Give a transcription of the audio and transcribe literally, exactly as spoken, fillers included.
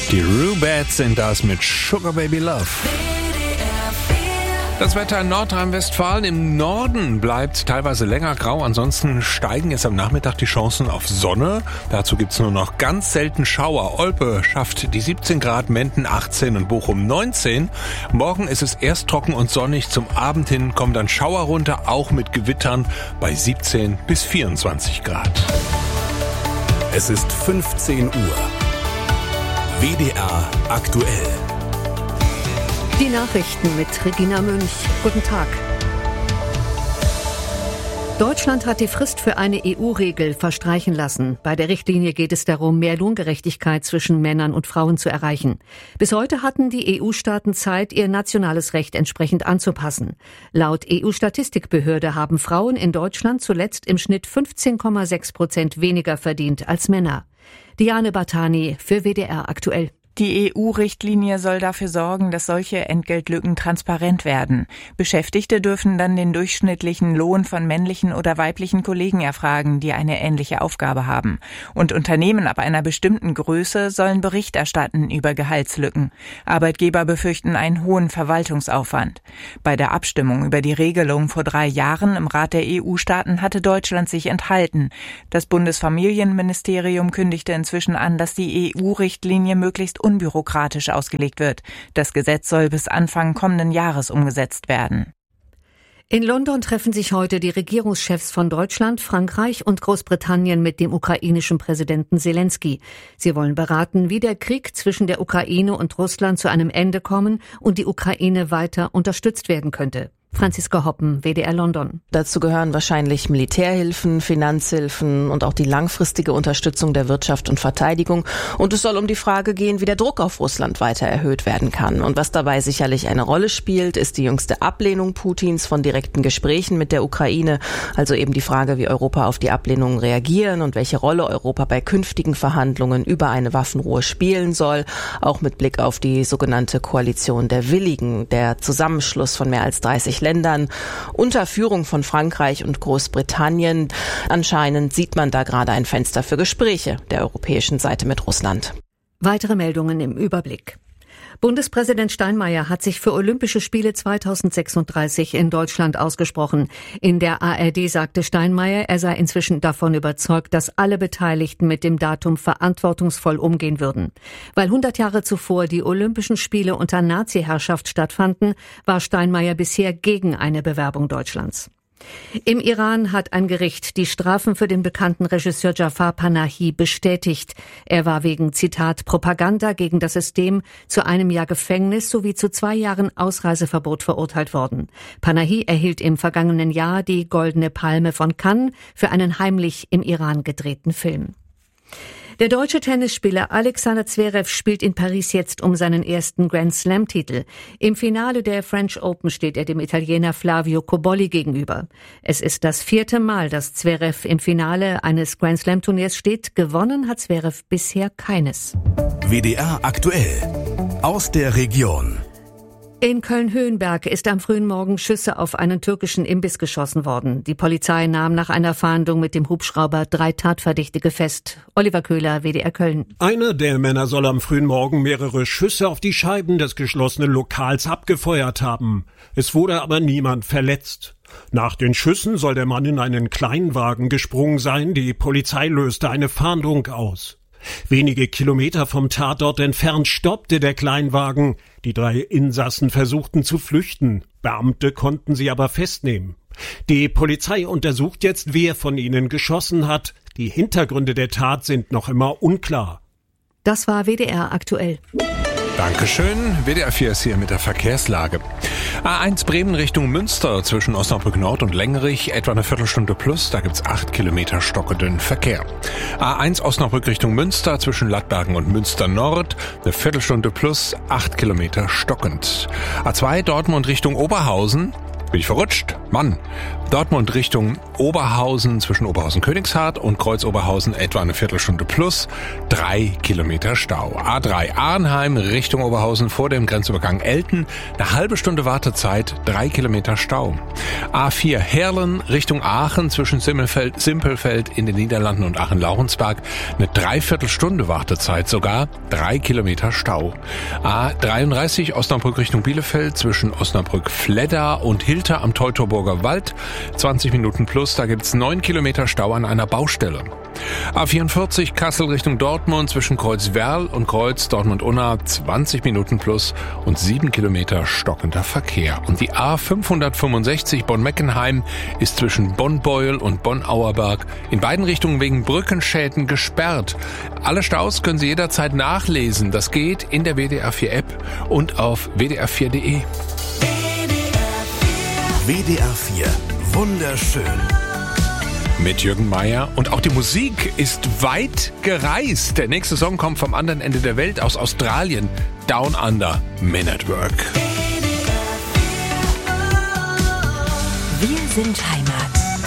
Die Rubettes sind das mit Sugar Baby Love. Das Wetter in Nordrhein-Westfalen im Norden bleibt teilweise länger grau. Ansonsten steigen jetzt am Nachmittag die Chancen auf Sonne. Dazu gibt's nur noch ganz selten Schauer. Olpe schafft die siebzehn Grad, Menden achtzehn und Bochum neunzehn. Morgen ist es erst trocken und sonnig. Zum Abend hin kommen dann Schauer runter, auch mit Gewittern bei siebzehn bis vierundzwanzig Grad. Es ist fünfzehn Uhr. W D R aktuell. Die Nachrichten mit Regina Münch. Guten Tag. Deutschland hat die Frist für eine E U-Regel verstreichen lassen. Bei der Richtlinie geht es darum, mehr Lohngerechtigkeit zwischen Männern und Frauen zu erreichen. Bis heute hatten die E U-Staaten Zeit, ihr nationales Recht entsprechend anzupassen. Laut E U-Statistikbehörde haben Frauen in Deutschland zuletzt im Schnitt fünfzehn Komma sechs Prozent weniger verdient als Männer. Diane Bartani für W D R aktuell. Die E U-Richtlinie soll dafür sorgen, dass solche Entgeltlücken transparent werden. Beschäftigte dürfen dann den durchschnittlichen Lohn von männlichen oder weiblichen Kollegen erfragen, die eine ähnliche Aufgabe haben. Und Unternehmen ab einer bestimmten Größe sollen Bericht erstatten über Gehaltslücken. Arbeitgeber befürchten einen hohen Verwaltungsaufwand. Bei der Abstimmung über die Regelung vor drei Jahren im Rat der E U-Staaten hatte Deutschland sich enthalten. Das Bundesfamilienministerium kündigte inzwischen an, dass die E U-Richtlinie möglichst unbürokratisch ausgelegt wird. Das Gesetz soll bis Anfang kommenden Jahres umgesetzt werden. In London treffen sich heute die Regierungschefs von Deutschland, Frankreich und Großbritannien mit dem ukrainischen Präsidenten Zelensky. Sie wollen beraten, wie der Krieg zwischen der Ukraine und Russland zu einem Ende kommen und die Ukraine weiter unterstützt werden könnte. Franziska Hoppen, W D R London. Dazu gehören wahrscheinlich Militärhilfen, Finanzhilfen und auch die langfristige Unterstützung der Wirtschaft und Verteidigung. Und es soll um die Frage gehen, wie der Druck auf Russland weiter erhöht werden kann. Und was dabei sicherlich eine Rolle spielt, ist die jüngste Ablehnung Putins von direkten Gesprächen mit der Ukraine. Also eben die Frage, wie Europa auf die Ablehnung reagieren und welche Rolle Europa bei künftigen Verhandlungen über eine Waffenruhe spielen soll. Auch mit Blick auf die sogenannte Koalition der Willigen, der Zusammenschluss von mehr als dreißig Ländern unter Führung von Frankreich und Großbritannien. Anscheinend sieht man da gerade ein Fenster für Gespräche der europäischen Seite mit Russland. Weitere Meldungen im Überblick. Bundespräsident Steinmeier hat sich für Olympische Spiele zweitausendsechsunddreißig in Deutschland ausgesprochen. In der A R D sagte Steinmeier, er sei inzwischen davon überzeugt, dass alle Beteiligten mit dem Datum verantwortungsvoll umgehen würden. Weil hundert Jahre zuvor die Olympischen Spiele unter Nazi-Herrschaft stattfanden, war Steinmeier bisher gegen eine Bewerbung Deutschlands. Im Iran hat ein Gericht die Strafen für den bekannten Regisseur Jafar Panahi bestätigt. Er war wegen, Zitat, Propaganda gegen das System zu einem Jahr Gefängnis sowie zu zwei Jahren Ausreiseverbot verurteilt worden. Panahi erhielt im vergangenen Jahr die Goldene Palme von Cannes für einen heimlich im Iran gedrehten Film. Der deutsche Tennisspieler Alexander Zverev spielt in Paris jetzt um seinen ersten Grand-Slam-Titel. Im Finale der French Open steht er dem Italiener Flavio Cobolli gegenüber. Es ist das vierte Mal, dass Zverev im Finale eines Grand-Slam-Turniers steht. Gewonnen hat Zverev bisher keines. W D R aktuell. Aus der Region. In Köln-Höhenberg ist am frühen Morgen Schüsse auf einen türkischen Imbiss geschossen worden. Die Polizei nahm nach einer Fahndung mit dem Hubschrauber drei Tatverdächtige fest. Oliver Köhler, W D R Köln. Einer der Männer soll am frühen Morgen mehrere Schüsse auf die Scheiben des geschlossenen Lokals abgefeuert haben. Es wurde aber niemand verletzt. Nach den Schüssen soll der Mann in einen Kleinwagen gesprungen sein. Die Polizei löste eine Fahndung aus. Wenige Kilometer vom Tatort entfernt stoppte der Kleinwagen. Die drei Insassen versuchten zu flüchten. Beamte konnten sie aber festnehmen. Die Polizei untersucht jetzt, wer von ihnen geschossen hat. Die Hintergründe der Tat sind noch immer unklar. Das war W D R aktuell. Dankeschön. W D R vier ist hier mit der Verkehrslage. A eins Bremen Richtung Münster zwischen Osnabrück Nord und Lengerich etwa eine Viertelstunde plus. Da gibt's acht Kilometer stockenden Verkehr. A eins Osnabrück Richtung Münster zwischen Lattbergen und Münster Nord eine Viertelstunde plus, acht Kilometer stockend. A zwei Dortmund Richtung Oberhausen Bin ich verrutscht? Mann. Dortmund Richtung Oberhausen, zwischen Oberhausen-Königshardt und Kreuz-Oberhausen etwa eine Viertelstunde plus, drei Kilometer Stau. A drei Arnheim Richtung Oberhausen vor dem Grenzübergang Elten, eine halbe Stunde Wartezeit, drei Kilometer Stau. A vier Herlen Richtung Aachen zwischen Simmelfeld, Simpelfeld in den Niederlanden und Aachen-Laurensberg, eine Dreiviertelstunde Wartezeit, sogar drei Kilometer Stau. A dreiunddreißig Osnabrück Richtung Bielefeld zwischen Osnabrück-Fledda und Hilter am Teutoburger Wald, zwanzig Minuten plus, da gibt's neun Kilometer Stau an einer Baustelle. A vierundvierzig Kassel Richtung Dortmund zwischen Kreuzwerl und Kreuz Dortmund-Unna, zwanzig Minuten plus und sieben Kilometer stockender Verkehr. Und die A fünfhundertfünfundsechzig Bonn-Meckenheim ist zwischen Bonn-Beuel und Bonn-Auerberg in beiden Richtungen wegen Brückenschäden gesperrt. Alle Staus können Sie jederzeit nachlesen. Das geht in der W D R vier App und auf w d r vier punkt de. W D R vier. Wunderschön. Mit Jürgen Meier. Und auch die Musik ist weit gereist. Der nächste Song kommt vom anderen Ende der Welt, aus Australien. Down Under, Men at Work. Wir sind Heimat.